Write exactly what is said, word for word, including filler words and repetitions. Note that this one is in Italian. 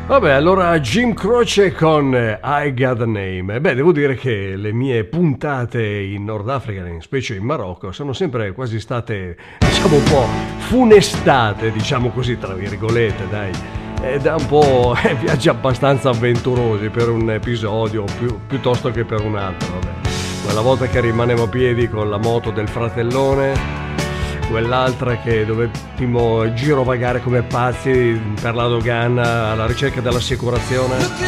Vabbè, allora Jim Croce con I Got a Name. Beh, devo dire che le mie puntate in Nord Africa, in specie in Marocco, sono sempre quasi state, diciamo, un po' funestate, diciamo così, tra virgolette, dai. Ed è un po' eh, viaggi abbastanza avventurosi per un episodio più, piuttosto che per un altro, vabbè. Quella volta che rimanevo a piedi con la moto del fratellone, quell'altra che dovevamo girovagare come pazzi per la dogana alla ricerca dell'assicurazione.